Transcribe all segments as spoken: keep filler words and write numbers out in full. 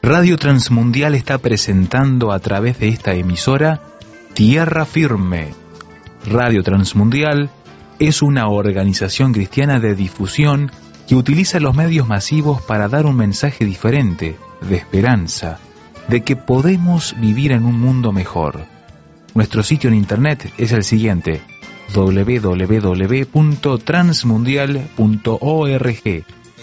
Radio Transmundial está presentando a través de esta emisora Tierra Firme. Radio Transmundial es una organización cristiana de difusión que utiliza los medios masivos para dar un mensaje diferente, de esperanza, de que podemos vivir en un mundo mejor. Nuestro sitio en internet es el siguiente: doble u doble u doble u punto transmundial punto org.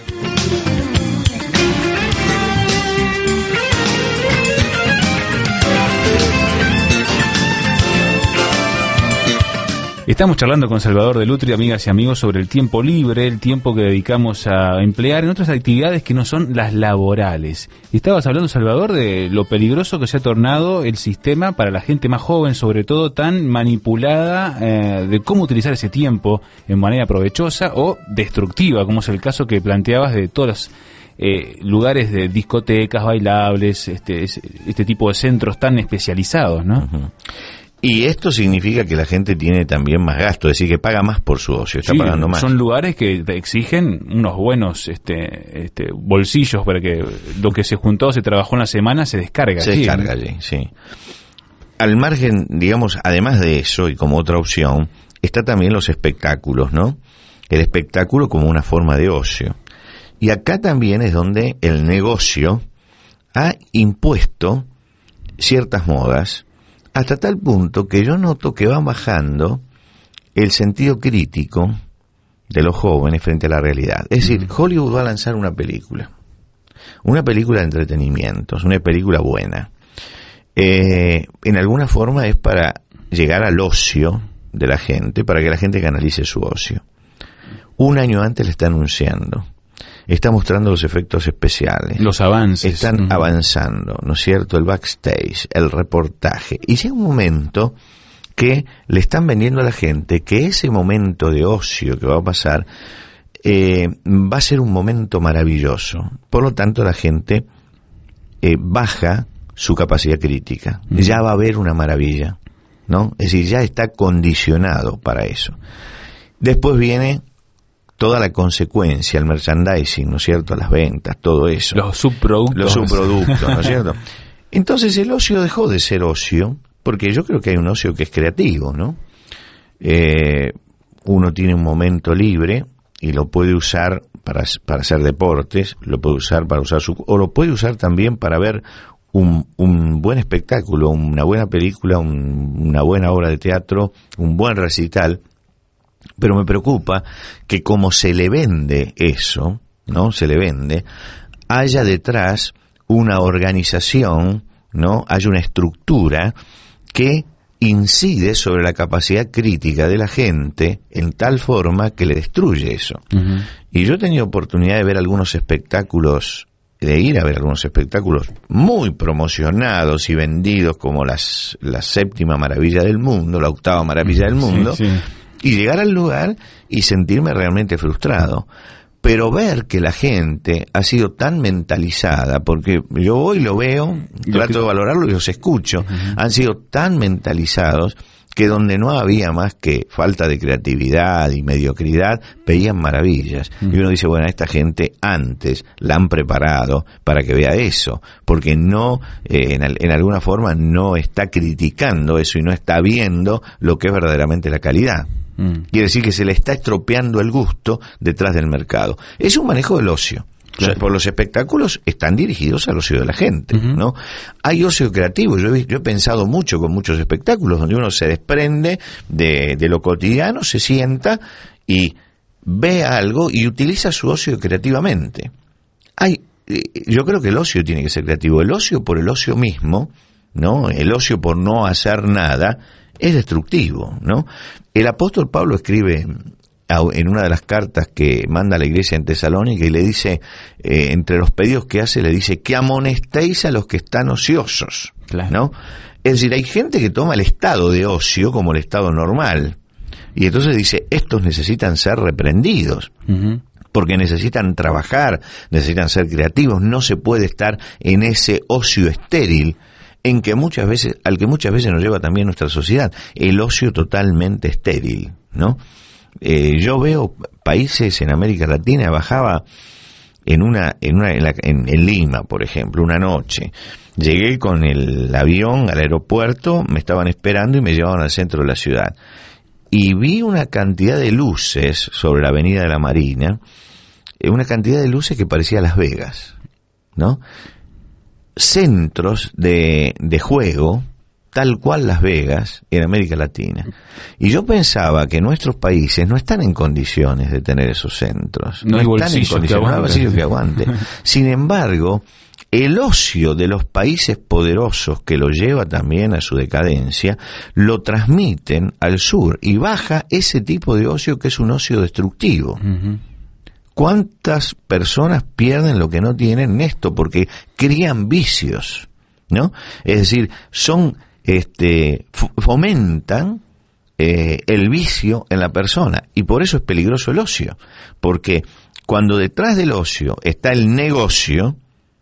Estamos charlando con Salvador Delutri, amigas y amigos, sobre el tiempo libre, el tiempo que dedicamos a emplear en otras actividades que no son las laborales. Y estabas hablando, Salvador, de lo peligroso que se ha tornado el sistema para la gente más joven, sobre todo tan manipulada, eh, de cómo utilizar ese tiempo en manera provechosa o destructiva, como es el caso que planteabas de todos los eh, lugares de discotecas, bailables, este, este tipo de centros tan especializados, ¿no? Uh-huh. Y esto significa que la gente tiene también más gasto, es decir, que paga más por su ocio, está sí, pagando más. Son lugares que exigen unos buenos este, este, bolsillos para que lo que se juntó, se trabajó en la semana, se descarga. Se allí, descarga allí, sí. Al margen, digamos, además de eso, y como otra opción, está también los espectáculos, ¿no? El espectáculo como una forma de ocio. Y acá también es donde el negocio ha impuesto ciertas modas, hasta tal punto que yo noto que van bajando el sentido crítico de los jóvenes frente a la realidad. Es decir, Hollywood va a lanzar una película, una película de entretenimientos, una película buena. Eh, en alguna forma es para llegar al ocio de la gente, para que la gente canalice su ocio. Un año antes le está anunciando. Está mostrando los efectos especiales. Los avances. Están uh-huh. avanzando, ¿no es cierto? El backstage, el reportaje. Y llega un momento que le están vendiendo a la gente que ese momento de ocio que va a pasar eh, va a ser un momento maravilloso. Por lo tanto, la gente eh, baja su capacidad crítica. Uh-huh. Ya va a haber una maravilla, ¿no? Es decir, ya está condicionado para eso. Después viene toda la consecuencia, el merchandising, ¿no es cierto?, las ventas, todo eso. Los subproductos. Los subproductos, ¿no es cierto? Entonces el ocio dejó de ser ocio, porque yo creo que hay un ocio que es creativo, ¿no? Eh, uno tiene un momento libre y lo puede usar para, para hacer deportes, lo puede usar para usar su... o lo puede usar también para ver un, un buen espectáculo, una buena película, un, una buena obra de teatro, un buen recital. Pero me preocupa que como se le vende eso, ¿no? Se le vende, haya detrás una organización, ¿no? Haya una estructura que incide sobre la capacidad crítica de la gente en tal forma que le destruye eso. Uh-huh. Y yo he tenido oportunidad de ver algunos espectáculos, de ir a ver algunos espectáculos muy promocionados y vendidos como las, la séptima maravilla del mundo, la octava maravilla del mundo, sí, sí. Y llegar al lugar y sentirme realmente frustrado. Pero ver que la gente ha sido tan mentalizada, porque yo hoy lo veo, trato de valorarlo y los escucho, uh-huh. Han sido tan mentalizados que donde no había más que falta de creatividad y mediocridad, veían maravillas. Uh-huh. Y uno dice, bueno, a esta gente antes la han preparado para que vea eso, porque no, eh, en, en alguna forma no está criticando eso y no está viendo lo que es verdaderamente la calidad. Mm. Quiere decir que se le está estropeando el gusto detrás del mercado. Es un manejo del ocio. Claro. O sea, por los espectáculos están dirigidos al ocio de la gente, uh-huh. ¿no? Hay ocio creativo. Yo he, yo he pensado mucho con muchos espectáculos donde uno se desprende de, de lo cotidiano, se sienta y ve algo y utiliza su ocio creativamente. Hay, yo creo que el ocio tiene que ser creativo. El ocio por el ocio mismo, ¿no? El ocio por no hacer nada es destructivo, ¿no? El apóstol Pablo escribe en una de las cartas que manda a la iglesia en Tesalónica y le dice, eh, entre los pedidos que hace, le dice que amonestéis a los que están ociosos, claro. ¿no? Es decir, hay gente que toma el estado de ocio como el estado normal y entonces dice, estos necesitan ser reprendidos. Uh-huh. Porque necesitan trabajar, necesitan ser creativos, no se puede estar en ese ocio estéril en que muchas veces, al que muchas veces nos lleva también nuestra sociedad, el ocio totalmente estéril, ¿no? Eh, yo veo países en América Latina, bajaba en una, en una, en, la, en, en Lima, por ejemplo, una noche. Llegué con el avión al aeropuerto, me estaban esperando y me llevaban al centro de la ciudad. Y vi una cantidad de luces sobre la avenida de la Marina, una cantidad de luces que parecía Las Vegas, ¿no? Centros de, de juego, tal cual Las Vegas, en América Latina. Y yo pensaba que nuestros países no están en condiciones de tener esos centros. No, no hay están en condiciones, no hay bolsillos que aguante. Sin embargo, el ocio de los países poderosos, que lo lleva también a su decadencia, lo transmiten al sur y baja ese tipo de ocio que es un ocio destructivo. Uh-huh. ¿Cuántas personas pierden lo que no tienen en esto? Porque crían vicios, ¿no? Es decir, son, este, fomentan eh, el vicio en la persona, y por eso es peligroso el ocio, porque cuando detrás del ocio está el negocio,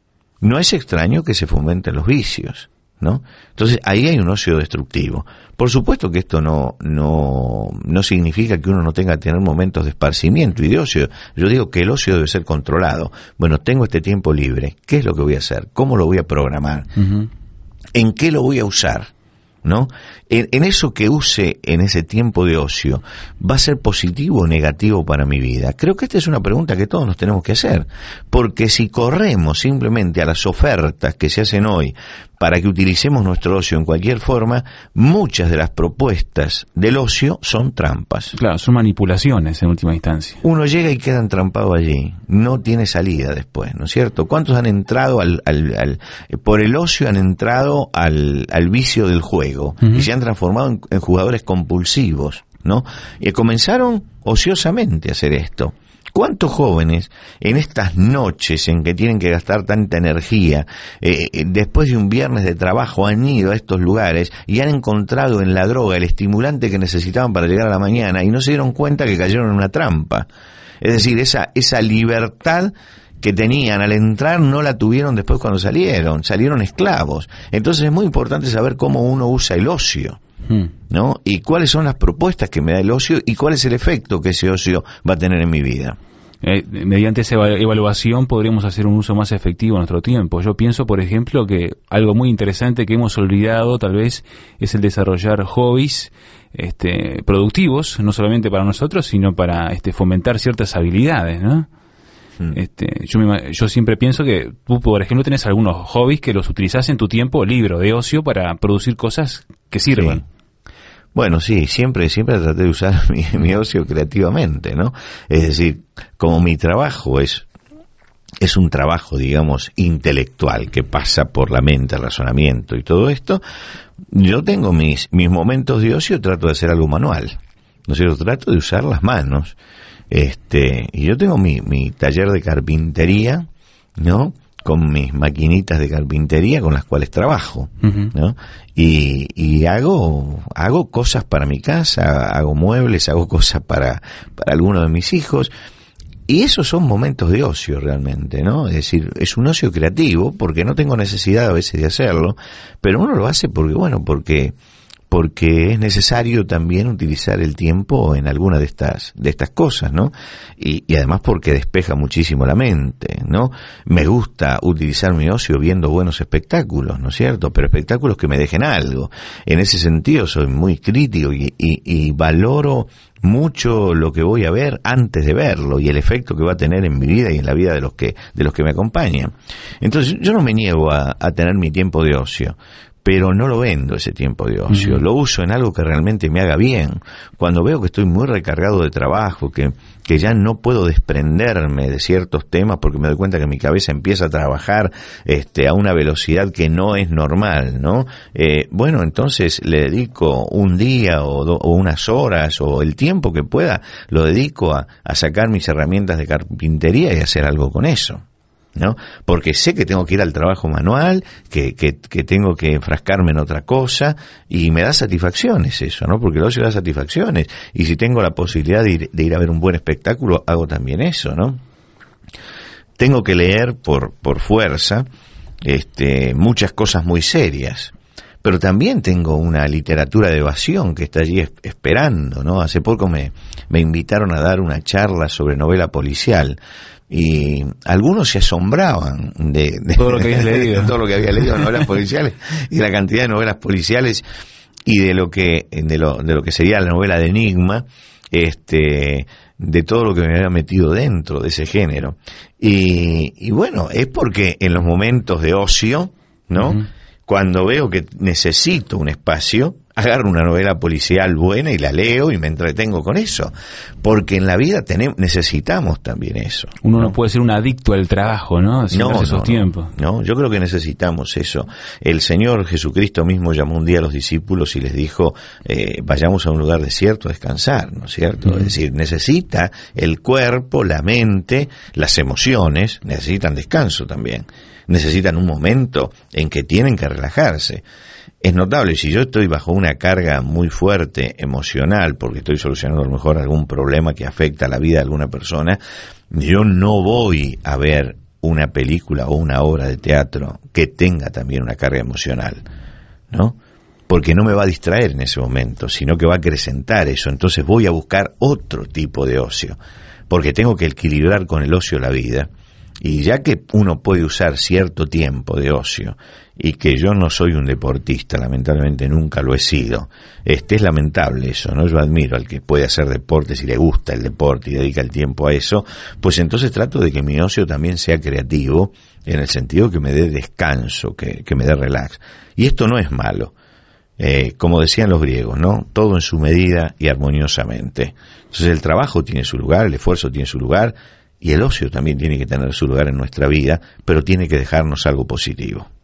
no es extraño que se fomenten los vicios, ¿no? Entonces ahí hay un ocio destructivo. Por supuesto que esto no no no significa que uno no tenga que tener momentos de esparcimiento y de ocio. Yo digo que el ocio debe ser controlado. Bueno, tengo este tiempo libre, ¿qué es lo que voy a hacer? ¿Cómo lo voy a programar? Uh-huh. ¿En qué lo voy a usar? ¿No? En, en eso que use en ese tiempo de ocio, ¿va a ser positivo o negativo para mi vida? Creo que esta es una pregunta que todos nos tenemos que hacer, porque si corremos simplemente a las ofertas que se hacen hoy para que utilicemos nuestro ocio en cualquier forma, muchas de las propuestas del ocio son trampas. Claro, son manipulaciones en última instancia. Uno llega y queda entrampado allí, no tiene salida después, ¿no es cierto? ¿Cuántos han entrado al, al, al por el ocio han entrado al, al vicio del juego, uh-huh, y se han transformado en, en jugadores compulsivos, ¿no? Y comenzaron ociosamente a hacer esto. ¿Cuántos jóvenes en estas noches en que tienen que gastar tanta energía, eh, después de un viernes de trabajo, han ido a estos lugares y han encontrado en la droga el estimulante que necesitaban para llegar a la mañana y no se dieron cuenta que cayeron en una trampa? Es decir, esa, esa libertad que tenían al entrar no la tuvieron después cuando salieron, salieron esclavos. Entonces es muy importante saber cómo uno usa el ocio, ¿no? Y cuáles son las propuestas que me da el ocio y cuál es el efecto que ese ocio va a tener en mi vida. Eh, mediante esa evaluación podríamos hacer un uso más efectivo de nuestro tiempo. Yo pienso, por ejemplo, que algo muy interesante que hemos olvidado tal vez es el desarrollar hobbies este, productivos, no solamente para nosotros, sino para este, fomentar ciertas habilidades, ¿no? Este, yo, me, yo siempre pienso que tú, por ejemplo, tenés algunos hobbies que los utilizás en tu tiempo libre de ocio para producir cosas que sirvan. Sí. Bueno, sí, siempre siempre traté de usar mi, mi ocio creativamente, ¿no? Es decir, como mi trabajo es es un trabajo, digamos, intelectual que pasa por la mente, el razonamiento y todo esto, yo tengo mis mis momentos de ocio, trato de hacer algo manual, ¿no es cierto? Trato de usar las manos. Este, y yo tengo mi, mi taller de carpintería, ¿no? Con mis maquinitas de carpintería con las cuales trabajo, uh-huh, ¿no? Y, y hago, hago cosas para mi casa, hago muebles, hago cosas para, para algunos de mis hijos. Y esos son momentos de ocio realmente, ¿no? Es decir, es un ocio creativo porque no tengo necesidad a veces de hacerlo, pero uno lo hace porque, bueno, porque porque es necesario también utilizar el tiempo en alguna de estas de estas cosas, ¿no? Y, y además porque despeja muchísimo la mente, ¿no? Me gusta utilizar mi ocio viendo buenos espectáculos, ¿no es cierto? Pero espectáculos que me dejen algo. En ese sentido soy muy crítico y, y, y valoro mucho lo que voy a ver antes de verlo y el efecto que va a tener en mi vida y en la vida de los que de los que me acompañan. Entonces yo no me niego a, a tener mi tiempo de ocio, pero no lo vendo ese tiempo de ocio, uh-huh, lo uso en algo que realmente me haga bien. Cuando veo que estoy muy recargado de trabajo, que, que ya no puedo desprenderme de ciertos temas porque me doy cuenta que mi cabeza empieza a trabajar este, a una velocidad que no es normal, ¿no? Eh, bueno, entonces le dedico un día o, do, o unas horas o el tiempo que pueda, lo dedico a, a sacar mis herramientas de carpintería y hacer algo con eso, ¿no? Porque sé que tengo que ir al trabajo manual, que, que, que tengo que enfrascarme en otra cosa, y me da satisfacciones eso, ¿no? Porque el ocio da satisfacciones, y si tengo la posibilidad de ir, de ir a ver un buen espectáculo, hago también eso, ¿no? Tengo que leer por, por fuerza, este, muchas cosas muy serias, pero también tengo una literatura de evasión que está allí esperando, ¿no? Hace poco me, me invitaron a dar una charla sobre novela policial, y algunos se asombraban de, de todo lo que habías leído, de todo lo que había leído, novelas policiales, y la cantidad de novelas policiales y de lo que de lo, de lo que sería la novela de enigma, este de todo lo que me había metido dentro de ese género. Y, y bueno, es porque en los momentos de ocio, ¿no? Uh-huh. Cuando veo que necesito un espacio, agarro una novela policial buena y la leo y me entretengo con eso. Porque en la vida tenemos, necesitamos también eso. Uno no, no puede ser un adicto al trabajo, ¿no? Sin no, esos no, tiempos. No, no, yo creo que necesitamos eso. El Señor Jesucristo mismo llamó un día a los discípulos y les dijo, eh, vayamos a un lugar desierto a descansar, ¿no es cierto? Mm. Es decir, necesita el cuerpo, la mente, las emociones, necesitan descanso también. Necesitan un momento en que tienen que relajarse. Es notable, si yo estoy bajo una carga muy fuerte emocional, porque estoy solucionando a lo mejor algún problema que afecta a la vida de alguna persona, yo no voy a ver una película o una obra de teatro que tenga también una carga emocional, ¿no? Porque no me va a distraer en ese momento, sino que va a acrecentar eso. Entonces voy a buscar otro tipo de ocio, porque tengo que equilibrar con el ocio la vida. Y ya que uno puede usar cierto tiempo de ocio, y que yo no soy un deportista, lamentablemente nunca lo he sido, este es lamentable eso, ¿no? Yo admiro al que puede hacer deportes y le gusta el deporte y dedica el tiempo a eso, pues entonces trato de que mi ocio también sea creativo, en el sentido que me dé descanso, que, que me dé relax. Y esto no es malo. Eh, como decían los griegos, ¿no? Todo en su medida y armoniosamente. Entonces el trabajo tiene su lugar, el esfuerzo tiene su lugar, y el ocio también tiene que tener su lugar en nuestra vida, pero tiene que dejarnos algo positivo.